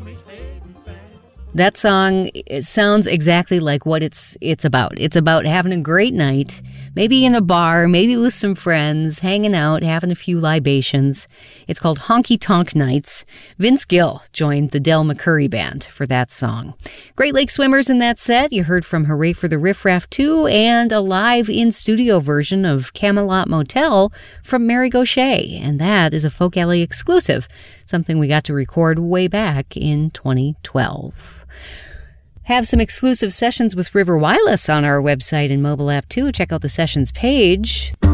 That song, it sounds exactly like what it's about. It's about having a great night, maybe in a bar, maybe with some friends, hanging out, having a few libations. It's called Honky Tonk Nights. Vince Gill joined the Del McCoury Band for that song. Great Lake Swimmers in that set. You heard from Hooray for the Riff Raff 2 and a live in-studio version of Camelot Motel from Mary Gauthier. And that is a Folk Alley exclusive, something we got to record way back in 2012. Have some exclusive sessions with River Wireless on our website and mobile app too. Check out the sessions page.